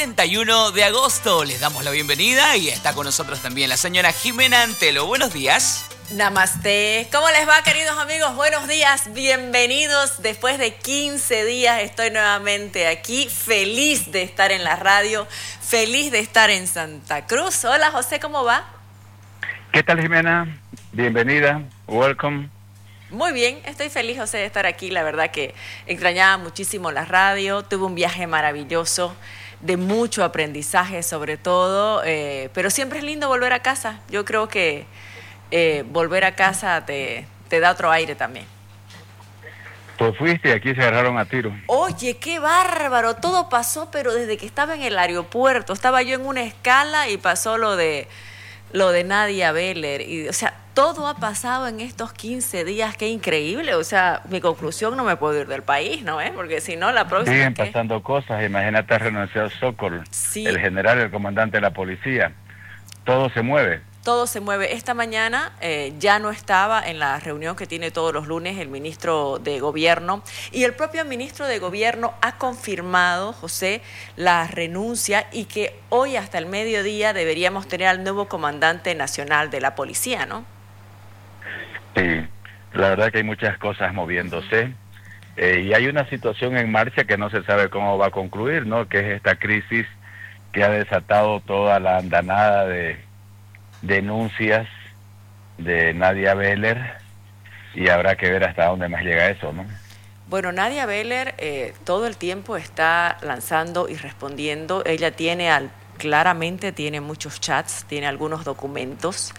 31 de agosto. Les damos la bienvenida y está con nosotros también la señora Jimena Antelo. Buenos días. Namaste. ¿Cómo les va, queridos amigos? Buenos días, bienvenidos. Después de 15 días estoy nuevamente aquí, feliz de estar en la radio, feliz de estar en Santa Cruz. Hola, José, ¿cómo va? ¿Qué tal, Jimena? Bienvenida, welcome. Muy bien, estoy feliz, José, de estar aquí. La verdad que extrañaba muchísimo la radio, tuve un viaje maravilloso, de mucho aprendizaje sobre todo, pero siempre es lindo volver a casa. Yo creo que volver a casa te da otro aire también. Pues fuiste y aquí se agarraron a tiro. Oye, qué bárbaro, todo pasó, pero desde que estaba en el aeropuerto, estaba yo en una escala y pasó lo de Nadia Beller, y, o sea, todo ha pasado en estos 15 días, qué increíble. O sea, mi conclusión, no me puedo ir del país, ¿no? Porque si no, la próxima... Siguen pasando cosas, imagínate, renunció Sokol, sí, el general, el comandante de la policía. Todo se mueve. Todo se mueve. Esta mañana ya no estaba en la reunión que tiene todos los lunes el ministro de Gobierno, y el propio ministro de Gobierno ha confirmado, José, la renuncia, y que hoy hasta el mediodía deberíamos tener al nuevo comandante nacional de la policía, ¿no? Sí, la verdad que hay muchas cosas moviéndose y hay una situación en marcha que no se sabe cómo va a concluir, ¿no? Que es esta crisis que ha desatado toda la andanada de denuncias de Nadia Beller, y habrá que ver hasta dónde más llega eso, ¿no? Bueno, Nadia Beller todo el tiempo está lanzando y respondiendo. Ella claramente tiene muchos chats, tiene algunos documentos.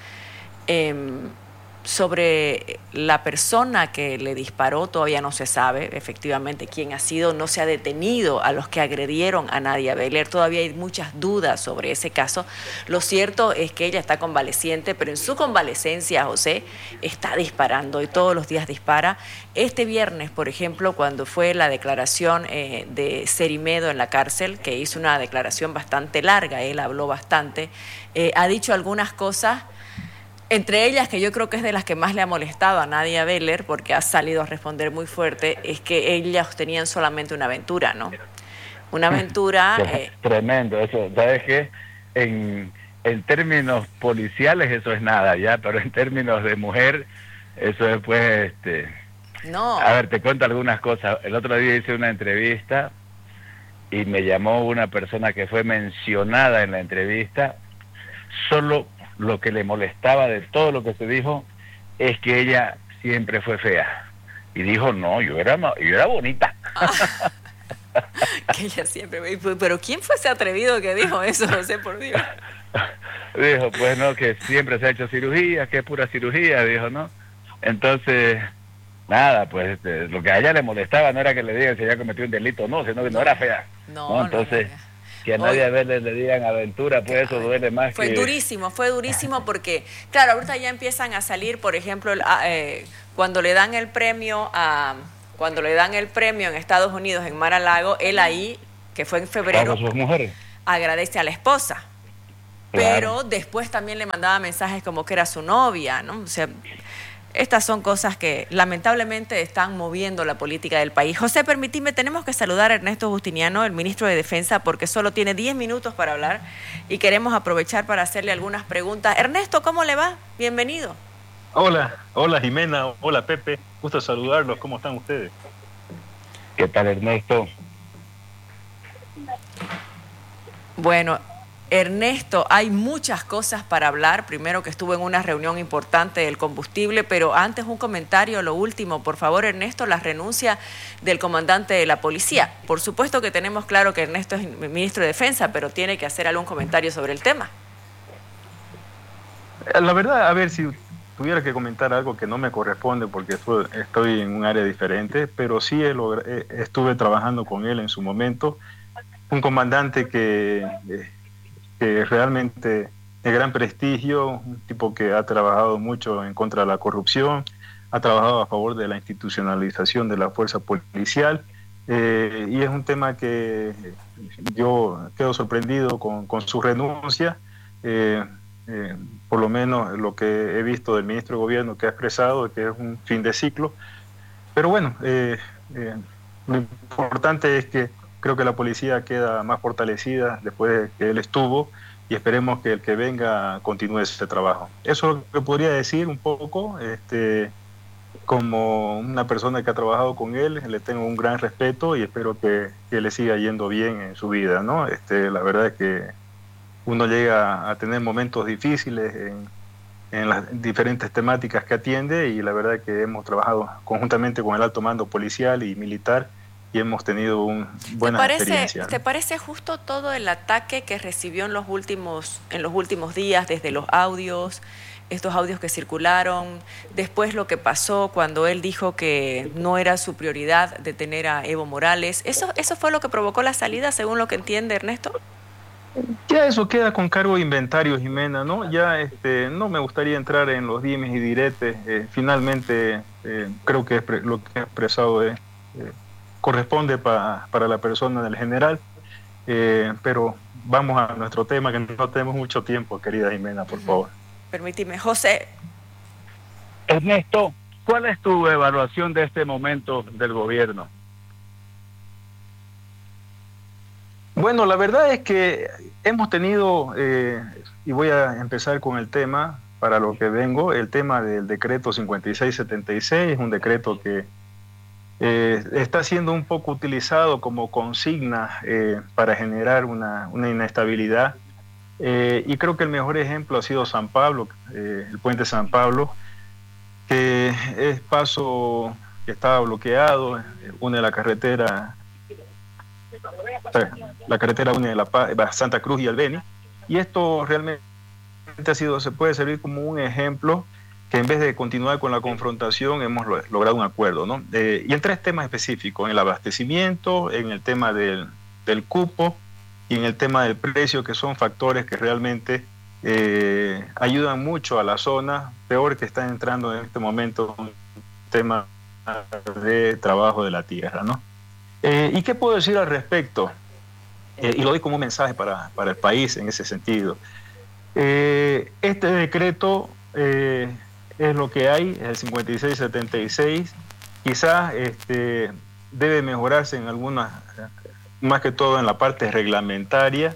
Sobre la persona que le disparó todavía no se sabe efectivamente quién ha sido, no se ha detenido a los que agredieron a Nadia Beller, todavía hay muchas dudas sobre ese caso. Lo cierto es que ella está convaleciente, pero en su convalecencia, José, está disparando y todos los días dispara. Este viernes, por ejemplo, cuando fue la declaración de Cerimedo en la cárcel, que hizo una declaración bastante larga, él habló bastante, ha dicho algunas cosas, entre ellas, que yo creo que es de las que más le ha molestado a Nadia Beller, porque ha salido a responder muy fuerte, es que ellas tenían solamente una aventura, ¿no? Una aventura... Tremendo, eso, ¿sabes qué? En términos policiales eso es nada, ya, pero en términos de mujer, eso es pues... No. A ver, te cuento algunas cosas. El otro día hice una entrevista y me llamó una persona que fue mencionada en la entrevista. Solo lo que le molestaba de todo lo que se dijo es que ella siempre fue fea. Y dijo, no, yo era bonita. Que ella siempre... Pero ¿quién fue ese atrevido que dijo eso, José, por Dios? Dijo, pues no, que siempre se ha hecho cirugía, que es pura cirugía, dijo, ¿no? Entonces, nada, pues lo que a ella le molestaba no era que le digan si ella cometió un delito o no, sino que no era fea. No, entonces... Que a Nadia Beller le digan aventura, pues eso duele más. Fue durísimo porque, claro, ahorita ya empiezan a salir, por ejemplo, cuando le dan el premio en Estados Unidos, en Mar-a-Lago, él ahí, que fue en febrero, sus mujeres, agradece a la esposa. Claro. Pero después también le mandaba mensajes como que era su novia, ¿no? O sea, estas son cosas que lamentablemente están moviendo la política del país. José, permíteme, tenemos que saludar a Ernesto Justiniano, el ministro de Defensa, porque solo tiene 10 minutos para hablar y queremos aprovechar para hacerle algunas preguntas. Ernesto, ¿cómo le va? Bienvenido. Hola Jimena, hola Pepe, gusto saludarlos, ¿cómo están ustedes? ¿Qué tal, Ernesto? Bueno, Ernesto, hay muchas cosas para hablar. Primero, que estuve en una reunión importante del combustible, pero antes un comentario, lo último, por favor, Ernesto, la renuncia del comandante de la policía. Por supuesto que tenemos claro que Ernesto es ministro de Defensa, pero tiene que hacer algún comentario sobre el tema. La verdad, a ver, si tuviera que comentar algo que no me corresponde porque estoy en un área diferente, pero sí estuve trabajando con él en su momento. Un comandante que realmente de gran prestigio, un tipo que ha trabajado mucho en contra de la corrupción, ha trabajado a favor de la institucionalización de la fuerza policial, y es un tema que yo quedo sorprendido con su renuncia. Por lo menos lo que he visto del ministro de Gobierno, que ha expresado que es un fin de ciclo, pero bueno, lo importante es que creo que la policía queda más fortalecida después de que él estuvo y esperemos que el que venga continúe ese trabajo. Eso es lo que podría decir un poco, como una persona que ha trabajado con él, le tengo un gran respeto y espero que le siga yendo bien en su vida, ¿no? La verdad es que uno llega a tener momentos difíciles en las diferentes temáticas que atiende y la verdad es que hemos trabajado conjuntamente con el alto mando policial y militar y hemos tenido buenas experiencias. ¿Te parece justo todo el ataque que recibió en los últimos días, desde los audios, estos audios que circularon, después lo que pasó cuando él dijo que no era su prioridad detener a Evo Morales? ¿Eso fue lo que provocó la salida, según lo que entiende Ernesto? Ya eso queda con cargo de inventario, Jimena, ¿no? Ya no me gustaría entrar en los dimes y diretes. Finalmente, creo que lo que he expresado corresponde para la persona del general, pero vamos a nuestro tema, que no tenemos mucho tiempo, querida Jimena, por favor. Permíteme, José. Ernesto, ¿cuál es tu evaluación de este momento del gobierno? Bueno, la verdad es que hemos tenido, y voy a empezar con el tema para lo que vengo, el tema del decreto 5676, es un decreto que está siendo un poco utilizado como consigna para generar una inestabilidad, y creo que el mejor ejemplo ha sido San Pablo, el puente San Pablo, que es paso que estaba bloqueado, une la carretera une Santa Cruz y el Beni, y esto realmente se puede servir como un ejemplo que en vez de continuar con la confrontación hemos logrado un acuerdo, ¿no? Y en tres temas específicos: en el abastecimiento, en el tema del cupo y en el tema del precio, que son factores que realmente ayudan mucho a la zona, peor que está entrando en este momento un tema de trabajo de la tierra, ¿no? ¿Y qué puedo decir al respecto? Y lo doy como un mensaje para el país en ese sentido. Este decreto es lo que hay, es el 5676. Quizás debe mejorarse en algunas, más que todo en la parte reglamentaria,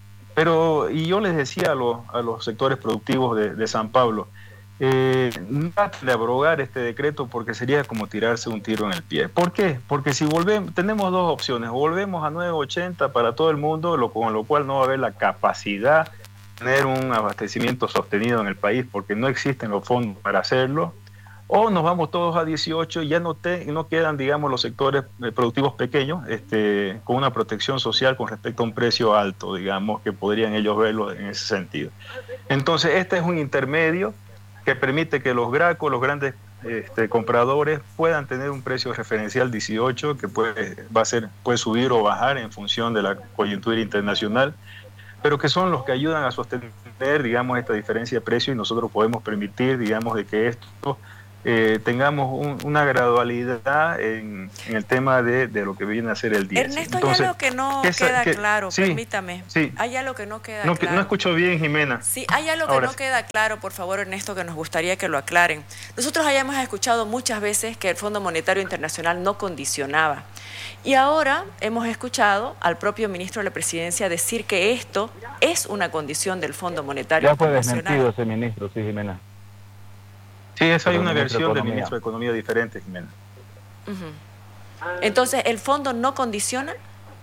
y yo les decía a los sectores productivos de San Pablo, no traten de abrogar este decreto porque sería como tirarse un tiro en el pie. ¿Por qué? Porque si tenemos dos opciones: o volvemos a 980 para todo el mundo, con lo cual no va a haber la capacidad de tener un abastecimiento sostenido en el país porque no existen los fondos para hacerlo, o nos vamos todos a 18 y ya no quedan, digamos, los sectores productivos pequeños con una protección social con respecto a un precio alto, digamos, que podrían ellos verlo en ese sentido. Entonces, este es un intermedio que permite que los GRACO, los grandes compradores, puedan tener un precio referencial 18 que puede subir o bajar en función de la coyuntura internacional, pero que son los que ayudan a sostener, digamos, esta diferencia de precio, y nosotros podemos permitir, digamos, de que esto tengamos una gradualidad en el tema de lo que viene a ser el diésel. Ernesto, hay algo que no queda claro, permítame. Sí. Hay algo que no queda claro. No escucho bien, Jimena. Sí, hay algo que no queda claro, por favor, Ernesto, que nos gustaría que lo aclaren. Nosotros hayamos escuchado muchas veces que el Fondo Monetario Internacional no condicionaba. Y ahora hemos escuchado al propio ministro de la Presidencia decir que esto es una condición del Fondo Monetario Internacional. Ya fue desmentido ese ministro, sí, Jimena. Sí, hay una versión del ministro de Economía diferente, Jimena. Entonces, ¿el fondo no condiciona?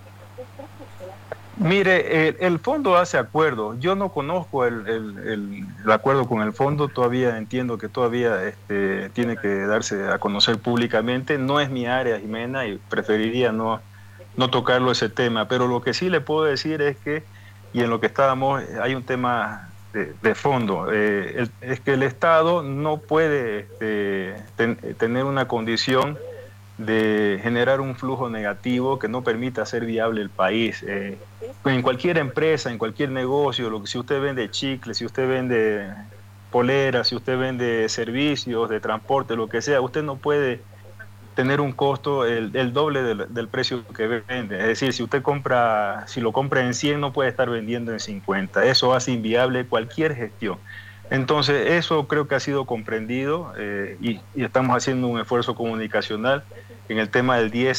Mire, el fondo hace acuerdos. Yo no conozco el acuerdo con el fondo, todavía entiendo que todavía tiene que darse a conocer públicamente. No es mi área, Jimena, y preferiría no tocarlo ese tema. Pero lo que sí le puedo decir es que, y en lo que estábamos, hay un tema de fondo, es que el Estado no puede tener una condición de generar un flujo negativo que no permita hacer viable el país. En cualquier empresa, en cualquier negocio, si usted vende chicles, si usted vende poleras, si usted vende servicios de transporte, lo que sea, usted no puede tener un costo el doble del precio que vende. Es decir, si lo compra en 100, no puede estar vendiendo en 50. Eso hace inviable cualquier gestión. Entonces, eso creo que ha sido comprendido y estamos haciendo un esfuerzo comunicacional en el tema del diésel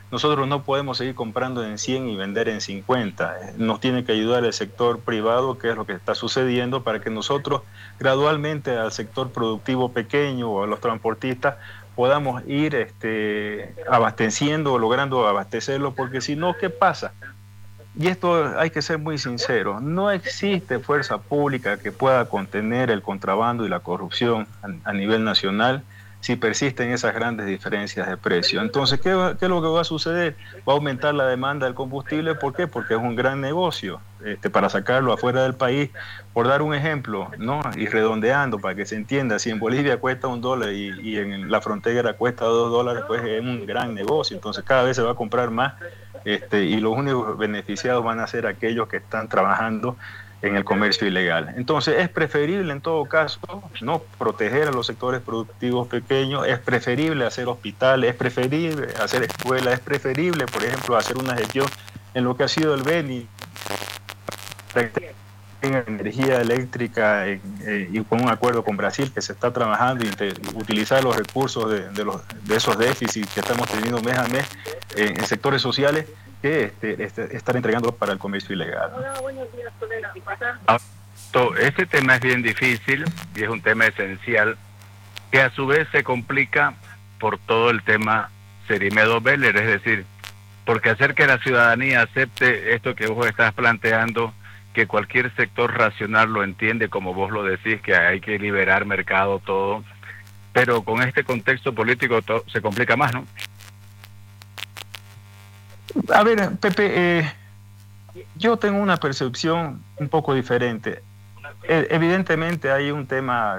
nosotros no podemos seguir comprando en 100 y vender en 50. Nos tiene que ayudar el sector privado, que es lo que está sucediendo, para que nosotros gradualmente al sector productivo pequeño o a los transportistas podamos ir abasteciendo o logrando abastecerlo, porque si no, ¿qué pasa? Y esto hay que ser muy sincero, no existe fuerza pública que pueda contener el contrabando y la corrupción a nivel nacional si persisten esas grandes diferencias de precio. Entonces, ¿qué es lo que va a suceder? Va a aumentar la demanda del combustible. ¿Por qué? Porque es un gran negocio para sacarlo afuera del país. Por dar un ejemplo, ¿no? Y redondeando para que se entienda, si en Bolivia cuesta $1 y en la frontera cuesta $2, pues es un gran negocio. Entonces, cada vez se va a comprar más y los únicos beneficiados van a ser aquellos que están trabajando en el comercio ilegal. Entonces es preferible en todo caso no proteger a los sectores productivos pequeños, es preferible hacer hospitales, es preferible hacer escuelas, es preferible, por ejemplo, hacer una gestión en lo que ha sido el Beni, en energía eléctrica y con un acuerdo con Brasil que se está trabajando y utilizar los recursos de esos déficits que estamos teniendo mes a mes en sectores sociales que estar entregando para el comercio ilegal. Este tema es bien difícil y es un tema esencial que a su vez se complica por todo el tema Cerimedo-Beller, es decir, porque hacer que la ciudadanía acepte esto que vos estás planteando, que cualquier sector racional lo entiende, como vos lo decís, que hay que liberar mercado, todo, pero con este contexto político se complica más, ¿no? A ver, Pepe, yo tengo una percepción un poco diferente. Evidentemente hay un tema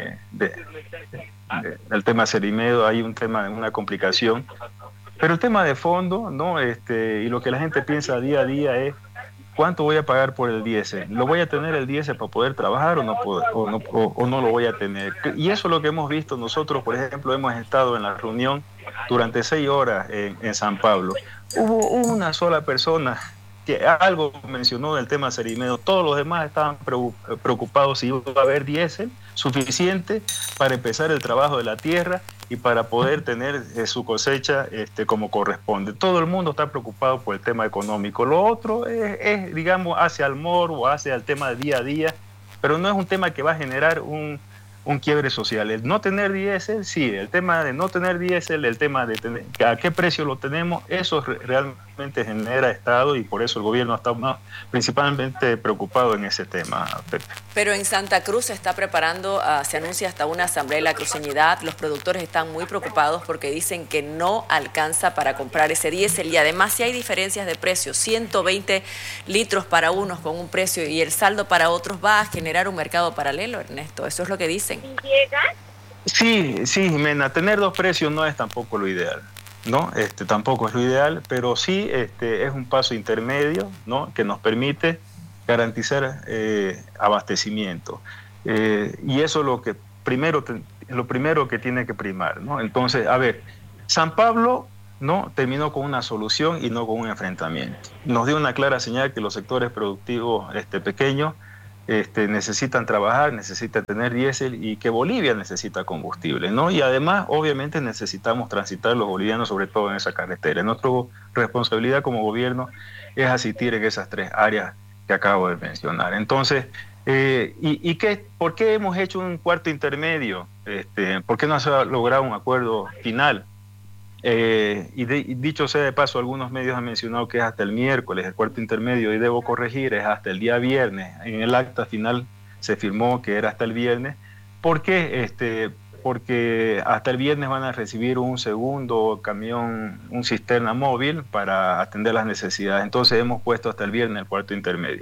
del tema Cerimedo, hay un tema de una complicación, pero el tema de fondo, ¿no? Y lo que la gente piensa día a día es ¿cuánto voy a pagar por el diésel? ¿Lo voy a tener el diésel para poder trabajar o no lo voy a tener? Y eso es lo que hemos visto nosotros, por ejemplo, hemos estado en la reunión durante 6 horas en San Pablo. Hubo una sola persona que algo mencionó del tema Cerimedo, todos los demás estaban preocupados si iba a haber diésel suficiente para empezar el trabajo de la tierra y para poder tener su cosecha como corresponde. Todo el mundo está preocupado por el tema económico. Lo otro es digamos, hacia el morbo, hacia el tema de día a día, pero no es un tema que va a generar un quiebre social. El no tener diésel, sí, el tema de no tener diésel, el tema de tener, a qué precio lo tenemos, eso realmente genera Estado y por eso el gobierno está principalmente preocupado en ese tema, Pepe. Pero en Santa Cruz se está preparando, se anuncia hasta una asamblea de la cruceñidad. Los productores están muy preocupados porque dicen que no alcanza para comprar ese diésel y además si hay diferencias de precios, 120 litros para unos con un precio y el saldo para otros va a generar un mercado paralelo, Ernesto. Eso es lo que dicen. Sí, Jimena, tener dos precios no es tampoco lo ideal, ¿no? Tampoco es lo ideal, pero sí es un paso intermedio, ¿no? Que nos permite garantizar abastecimiento. Y eso es lo primero que tiene que primar, ¿no? Entonces, a ver, San Pablo no terminó con una solución y no con un enfrentamiento. Nos dio una clara señal que los sectores productivos pequeños necesitan trabajar, necesitan tener diésel y que Bolivia necesita combustible, ¿no? Y además, obviamente, necesitamos transitar los bolivianos, sobre todo en esa carretera. Nuestra responsabilidad como gobierno es asistir en esas 3 áreas que acabo de mencionar. Entonces, ¿por qué hemos hecho un cuarto intermedio? ¿Por qué no se ha logrado un acuerdo final? Dicho sea de paso, algunos medios han mencionado que es hasta el miércoles, el cuarto intermedio, y debo corregir, es hasta el día viernes. En el acta final se firmó que era hasta el viernes. ¿Por qué? Porque hasta el viernes van a recibir un segundo camión, un cisterna móvil para atender las necesidades. Entonces hemos puesto hasta el viernes el cuarto intermedio.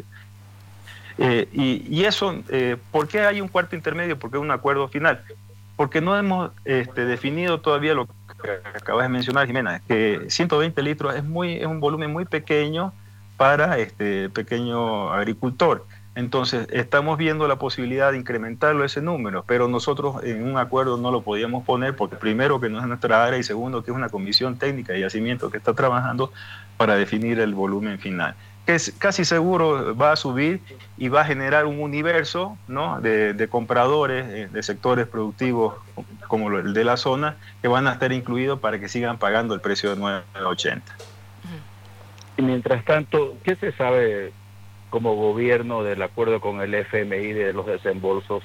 Y eso, ¿por qué hay un cuarto intermedio? Porque es un acuerdo final. Porque no hemos definido todavía lo que acabas de mencionar, Jimena, que 120 litros es un volumen muy pequeño para pequeño agricultor. Entonces, estamos viendo la posibilidad de incrementarlo ese número, pero nosotros en un acuerdo no lo podíamos poner porque primero que no es nuestra área y segundo que es una comisión técnica de yacimiento que está trabajando para definir el volumen final. que es casi seguro va a subir y va a generar un universo, ¿no?, de compradores de sectores productivos como el de la zona, que van a estar incluidos para que sigan pagando el precio de 9.80. Y mientras tanto, ¿qué se sabe como gobierno del acuerdo con el FMI de los desembolsos?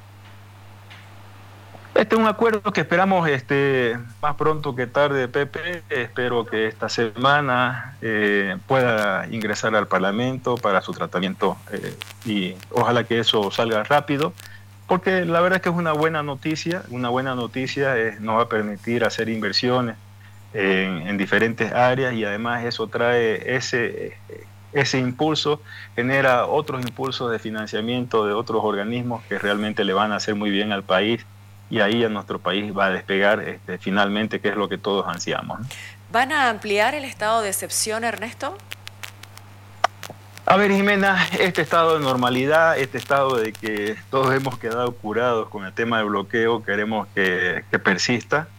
Este es un acuerdo que esperamos más pronto que tarde, Pepe. Espero que esta semana pueda ingresar al Parlamento para su tratamiento y ojalá que eso salga rápido, porque la verdad es que es una buena noticia. Una buena noticia nos va a permitir hacer inversiones en diferentes áreas y además eso trae ese impulso, genera otros impulsos de financiamiento de otros organismos que realmente le van a hacer muy bien al país. Y ahí a nuestro país va a despegar finalmente, que es lo que todos ansiamos, ¿no? ¿Van a ampliar el estado de excepción, Ernesto? A ver, Jimena, este estado de normalidad, este estado de que todos hemos quedado curados con el tema del bloqueo, queremos que persista.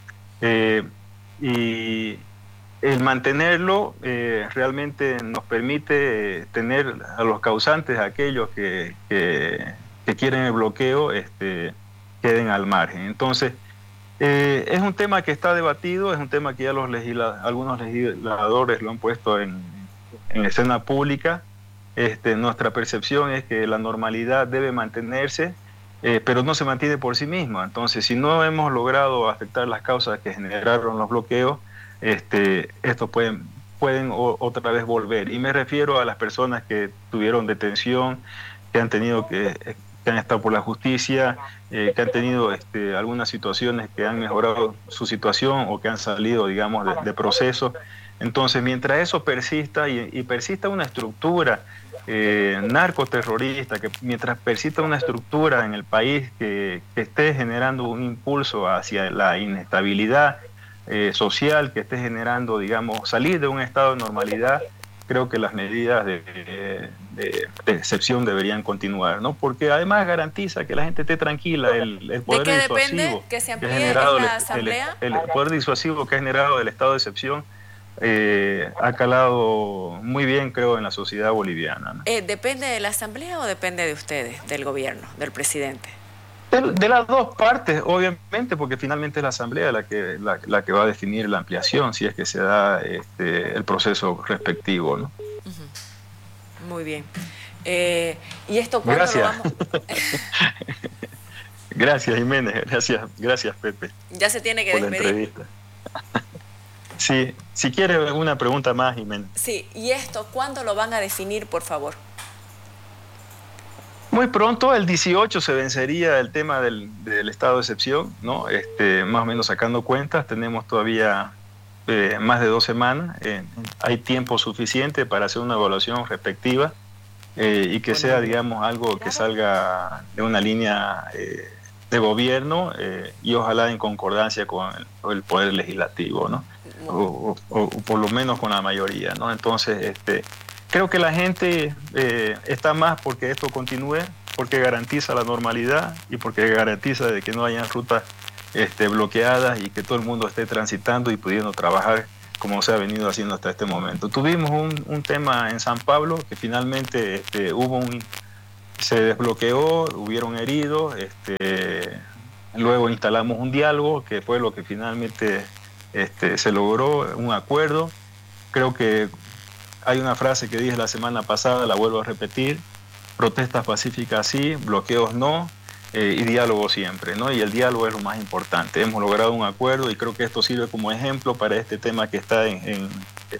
Y el mantenerlo realmente nos permite tener a los causantes, a aquellos que quieren el bloqueo, queden al margen. Entonces, es un tema que está debatido, es un tema que ya algunos legisladores lo han puesto en escena pública. Nuestra percepción es que la normalidad debe mantenerse, pero no se mantiene por sí misma. Entonces, si no hemos logrado afectar las causas que generaron los bloqueos, estos pueden otra vez volver. Y me refiero a las personas que tuvieron detención, que han tenido que han estado por la justicia, que han tenido algunas situaciones que han mejorado su situación o que han salido, digamos, de proceso. Entonces, mientras eso persista y persista una estructura narcoterrorista, que mientras persista una estructura en el país que esté generando un impulso hacia la inestabilidad social, que esté generando, digamos, salir de un estado de normalidad, creo que las medidas de excepción deberían continuar, ¿no? Porque además garantiza que la gente esté tranquila. El poder ¿de qué disuasivo depende que se amplíe generado la asamblea? El poder disuasivo que ha generado el estado de excepción ha calado muy bien, creo, en la sociedad boliviana, ¿no? ¿Depende de la asamblea o depende de ustedes, del gobierno, del presidente? De las dos partes, obviamente, porque finalmente es la asamblea la que va a definir la ampliación, si es que se da el proceso respectivo, ¿no? Muy bien. ¿Y esto cuándo Gracias. lo vamos? Gracias, Jiménez. Gracias, Pepe. Ya se tiene que por la despedir. entrevista. Sí, si quiere una pregunta más, Jiménez. Sí, ¿y esto cuándo lo van a definir, por favor? Muy pronto, el 18, se vencería el tema del estado de excepción, ¿no? Más o menos sacando cuentas, tenemos todavía más de 2 semanas. Hay tiempo suficiente para hacer una evaluación respectiva y que sea, digamos, algo que salga de una línea de gobierno y ojalá en concordancia con el Poder Legislativo, ¿no? O por lo menos con la mayoría, ¿no? Entonces, creo que la gente está más porque esto continúe, porque garantiza la normalidad y porque garantiza de que no hayan rutas bloqueadas y que todo el mundo esté transitando y pudiendo trabajar como se ha venido haciendo hasta este momento. Tuvimos un tema en San Pablo que finalmente se desbloqueó, hubieron heridos, luego instalamos un diálogo que fue lo que finalmente se logró, un acuerdo. Creo que hay una frase que dije la semana pasada, la vuelvo a repetir: protestas pacíficas sí, bloqueos no, y diálogo siempre, ¿no? Y el diálogo es lo más importante. Hemos logrado un acuerdo y creo que esto sirve como ejemplo para este tema que está en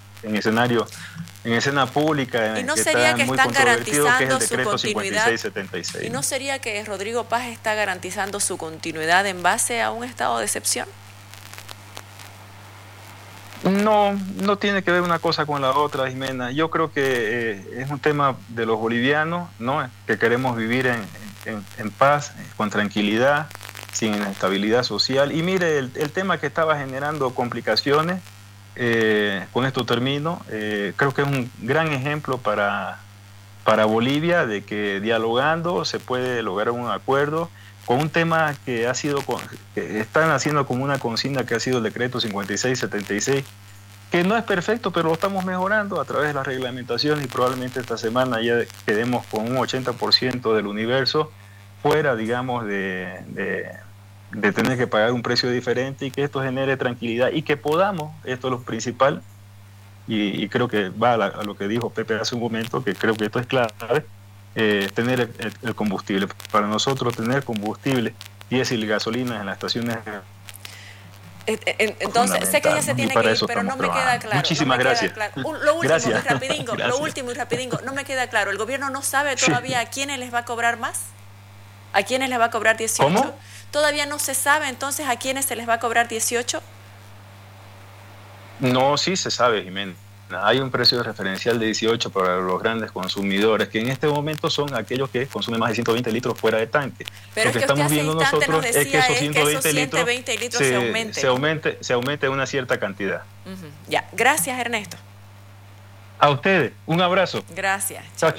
escena pública. ¿Y no que sería está que muy están controvertido, garantizando que es su el decreto continuidad? 5676. ¿Y no sería que Rodrigo Paz está garantizando su continuidad en base a un estado de excepción? No tiene que ver una cosa con la otra, Jimena. Yo creo que es un tema de los bolivianos, ¿no? Que queremos vivir en paz, con tranquilidad, sin inestabilidad social. Y mire, el tema que estaba generando complicaciones, con esto termino, creo que es un gran ejemplo para Bolivia de que dialogando se puede lograr un acuerdo con un tema que ha sido que están haciendo como una consigna, que ha sido el decreto 5676, que no es perfecto, pero lo estamos mejorando a través de la reglamentación, y probablemente esta semana ya quedemos con un 80% del universo fuera, digamos, de tener que pagar un precio diferente, y que esto genere tranquilidad y que podamos, esto es lo principal, y creo que va a lo que dijo Pepe hace un momento, que creo que esto es clave, tener el combustible. Para nosotros tener combustible, diésel y gasolina en las estaciones. Entonces, sé que ya se tiene que ir, pero no me queda claro. Muchísimas gracias. Lo último y rapidingo, no me queda claro. ¿El gobierno no sabe todavía a quiénes les va a cobrar más? ¿A quiénes les va a cobrar 18? ¿Cómo? ¿Todavía no se sabe entonces a quiénes se les va a cobrar 18? No, sí se sabe, Jimena. Hay un precio referencial de 18 para los grandes consumidores, que en este momento son aquellos que consumen más de 120 litros fuera de tanque. Pero lo que estamos viendo nosotros es que esos 120 litros se aumente una cierta cantidad. Ya, gracias, Ernesto. A ustedes, un abrazo. Gracias. Chao.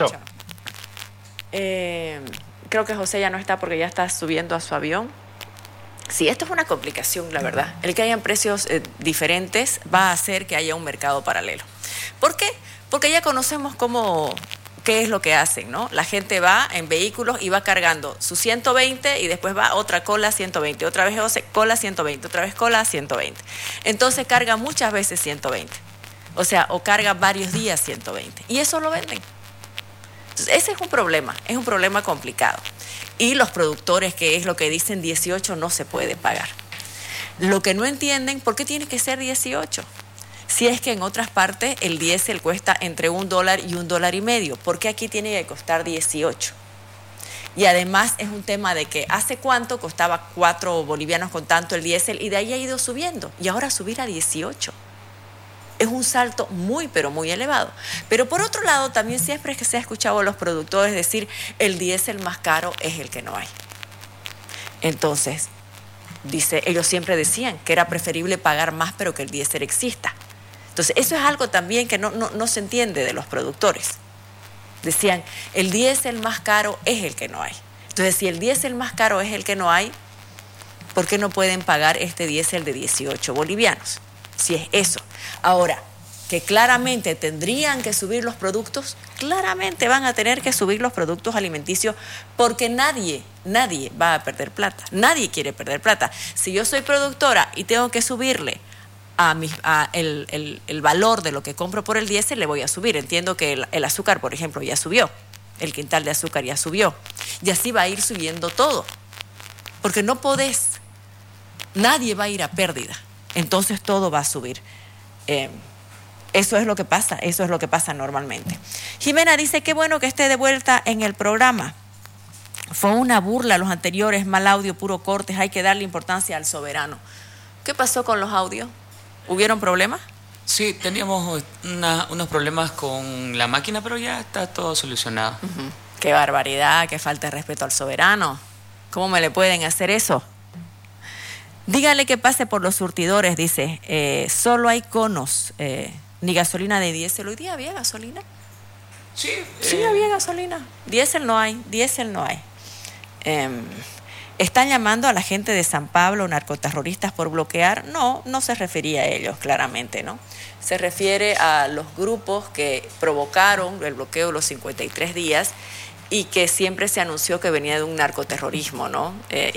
Creo que José ya no está porque ya está subiendo a su avión. Sí, esto es una complicación, la verdad. El que hayan precios diferentes va a hacer que haya un mercado paralelo. ¿Por qué? Porque ya conocemos qué es lo que hacen, ¿no? La gente va en vehículos y va cargando su 120 y después va otra cola 120, otra vez cola 120, otra vez cola 120. Entonces carga muchas veces 120. O sea, o carga varios días 120. Y eso lo venden. Entonces, ese es un problema complicado. Y los productores, que es lo que dicen, 18 no se puede pagar. Lo que no entienden, ¿por qué tiene que ser 18? Si es que en otras partes el diésel cuesta entre $1 y $1.50, ¿por qué aquí tiene que costar 18? Y además es un tema de que hace cuánto costaba 4 bolivianos con tanto el diésel, y de ahí ha ido subiendo, y ahora subir a 18. Es un salto muy, pero muy elevado. Pero por otro lado, también siempre es que se ha escuchado a los productores decir, el diésel más caro es el que no hay. Entonces, ellos siempre decían que era preferible pagar más, pero que el diésel exista. Entonces, eso es algo también que no se entiende de los productores. Decían, el diésel más caro es el que no hay. Entonces, si el diésel más caro es el que no hay, ¿por qué no pueden pagar este diésel de 18 bolivianos? Si es eso. Ahora, que claramente tendrían que subir los productos, claramente van a tener que subir los productos alimenticios, porque nadie va a perder plata. Nadie quiere perder plata. Si yo soy productora y tengo que subirle el valor de lo que compro por el diésel, le voy a subir. Entiendo que el azúcar, por ejemplo, ya subió. El quintal de azúcar ya subió. Y así va a ir subiendo todo. Porque no podés. Nadie va a ir a pérdida. Entonces todo va a subir. Eso es lo que pasa normalmente. Jimena dice, qué bueno que esté de vuelta en el programa. Fue una burla los anteriores, mal audio, puro cortes, hay que darle importancia al soberano. ¿Qué pasó con los audios? ¿Hubieron problemas? Sí, teníamos unos problemas con la máquina, pero ya está todo solucionado. Qué barbaridad, qué falta de respeto al soberano. ¿Cómo me le pueden hacer eso? Dígale que pase por los surtidores, dice. Solo hay conos, ni gasolina de diésel. ¿Hoy día había gasolina? Sí. Sí, había gasolina. Diésel no hay. ¿Están llamando a la gente de San Pablo narcoterroristas por bloquear? No se refería a ellos, claramente, ¿no? Se refiere a los grupos que provocaron el bloqueo de los 53 días y que siempre se anunció que venía de un narcoterrorismo, ¿no? Y